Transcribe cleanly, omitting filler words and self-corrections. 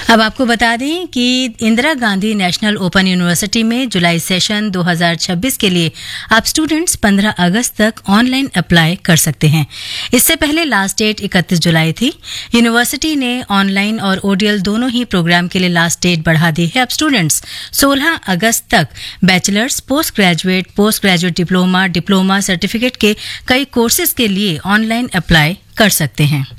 अब आपको बता दें कि Indira Gandhi national open university में जुलाई सेशन 2026 के लिए अब स्टूडेंट्स 15 अगस्त तक ऑनलाइन अप्लाई कर सकते हैं। इससे पहले लास्ट डेट 31 जुलाई थी। यूनिवर्सिटी ने ऑनलाइन और ओडीएल दोनों ही प्रोग्राम के लिए लास्ट डेट बढ़ा दी है। अब स्टूडेंट्स 16 अगस्त तक bachelors, post graduate diploma certificate के कई कोर्सेज के लिए ऑनलाइन अप्लाई कर सकते हैं।